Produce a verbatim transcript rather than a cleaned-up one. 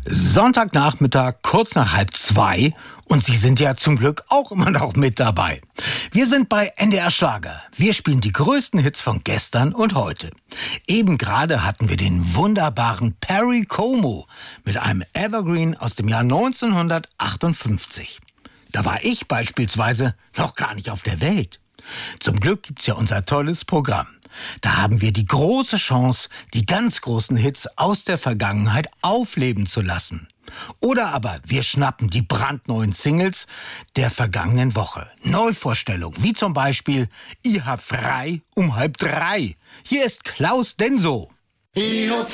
Sonntagnachmittag, kurz nach halb zwei. Und Sie sind ja zum Glück auch immer noch mit dabei. Wir sind bei N D R Schlager. Wir spielen die größten Hits von gestern und heute. Eben gerade hatten wir den wunderbaren Perry Como mit einem Evergreen aus dem Jahr neunzehnhundertachtundfünfzig. Da war ich beispielsweise noch gar nicht auf der Welt. Zum Glück gibt's ja unser tolles Programm. Da haben wir die große Chance, die ganz großen Hits aus der Vergangenheit aufleben zu lassen. Oder aber wir schnappen die brandneuen Singles der vergangenen Woche. Neuvorstellungen, wie zum Beispiel Ich hab frei um halb drei. Hier ist Klaus Denso. Ich hab